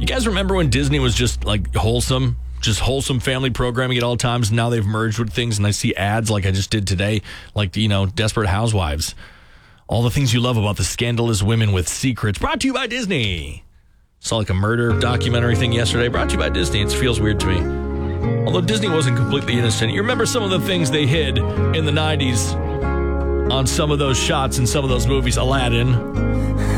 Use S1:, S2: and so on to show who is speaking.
S1: You guys remember when Disney was just like wholesome family programming at all times? Now they've merged with things, and I see ads like I just did today, like, Desperate Housewives. All the things you love about the scandalous women with secrets. Brought to you by Disney. Saw like a murder documentary thing yesterday. Brought to you by Disney. It feels weird to me. Although Disney wasn't completely innocent. You remember some of the things they hid in the 90s on some of those shots in some of those movies? Aladdin.